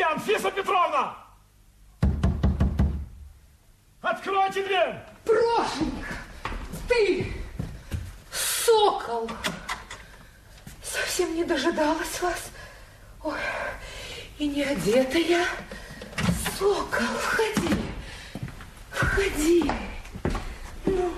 Откройте, Анфиса Петровна! Откройте дверь! Прошенька, ты, сокол, совсем не дожидалась вас. Ой, и не одета я. Сокол, входи, входи. Ну.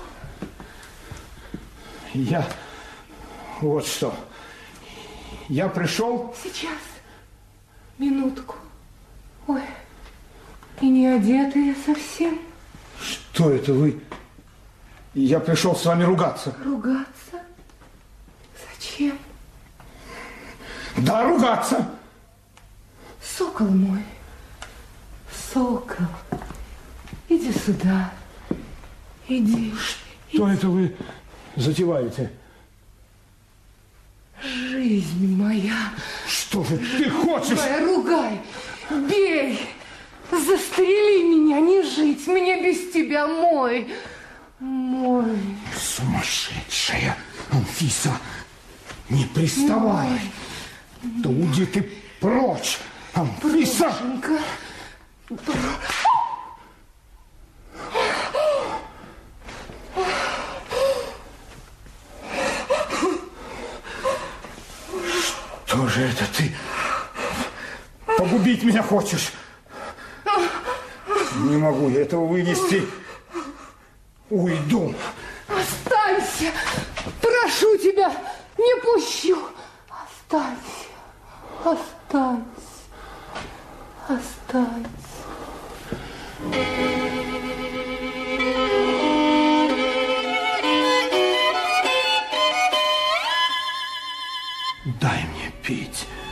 Я вот что. Я пришел... Сейчас, минутку. Ой, и не одета я совсем. Что это вы? Я пришел с вами ругаться. Ругаться? Зачем? Да, ругаться. Сокол мой, сокол, иди сюда, иди. Что это вы затеваете? Жизнь моя. Что же ты хочешь? Ругай, бей, застрели меня, не жить мне без тебя, мой. Сумасшедшая, Анфиса, не приставай. Мой. Да уйди ты прочь, Анфиса. Прошенька. Что же это ты? Погубить меня хочешь? Не могу я этого вынести. Уйду. Останься. Прошу тебя, не пущу. Останься. Останься. Останься. Дай мне пить.